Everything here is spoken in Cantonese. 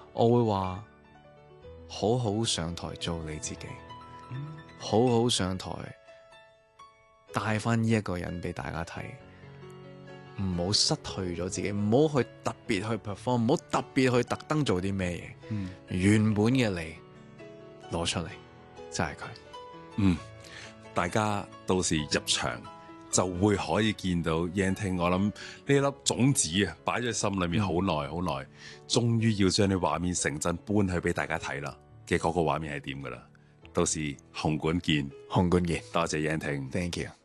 我會話好好上台做你自己，好好上台帶翻呢一個人俾大家睇，唔好失去咗自己，唔好去特別去 perform，唔好特別去特登做啲咩嘢，原本嘅你攞出嚟就係佢。 大家到時入場就會可以見到 Yan Ting，我諗呢粒種子啊，擺咗心裏面好耐好耐，終於要將啲畫面成真搬去俾大家睇啦嘅嗰個畫面係點噶啦？到時紅館見， 紅館見， 多謝 Yan Ting。 Thank you。